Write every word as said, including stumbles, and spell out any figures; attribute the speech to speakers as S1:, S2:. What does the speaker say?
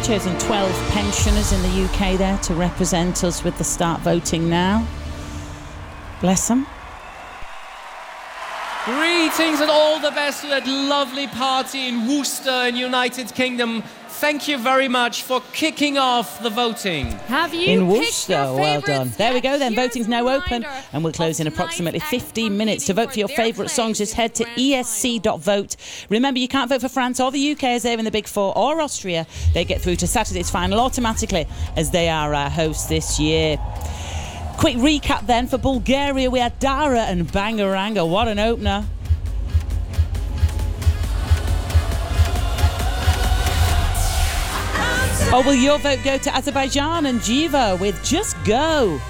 S1: chosen twelve pensioners in the U K there to represent us with the start voting now. Bless them.
S2: Greetings and all the best to that lovely party in Worcester in United Kingdom. Thank you very much for kicking off the voting.
S3: Have you
S1: in
S3: picked
S1: Worcester,
S3: your
S1: well
S3: favourites
S1: done. There we go then,
S3: yet?
S1: voting's now open and we'll close in approximately fifteen minutes. To vote for your favourite songs, just head to E S C dot vote. Remember, you can't vote for France or the U K as they're in the Big Four, or Austria. They get through to Saturday's final automatically as they are our hosts this year. Quick recap then for Bulgaria. We had Dara and Bangaranga. What an opener. Or will your vote go to Azerbaijan and Jiva with Just Go?